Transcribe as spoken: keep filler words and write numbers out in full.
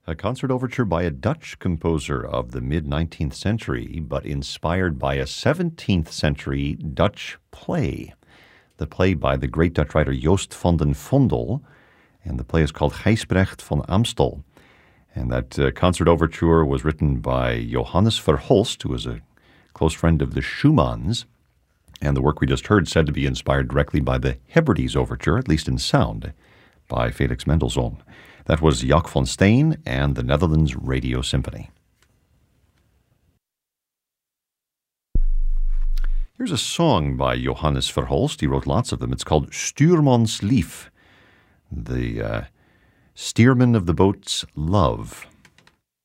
A concert overture by a Dutch composer of the mid-nineteenth century, but inspired by a seventeenth century Dutch play. The play by the great Dutch writer Joost van den Vondel, and the play is called Gijsbrecht van Amstel. And that uh, concert overture was written by Johannes Verhulst, who was a close friend of the Schumanns. And the work we just heard said to be inspired directly by the Hebrides overture, at least in sound, by Felix Mendelssohn. That was Jaak van Steen and the Netherlands Radio Symphony. Here's a song by Johannes Verhulst. He wrote lots of them. It's called Stuurmanslief, the uh, steerman of the boat's love.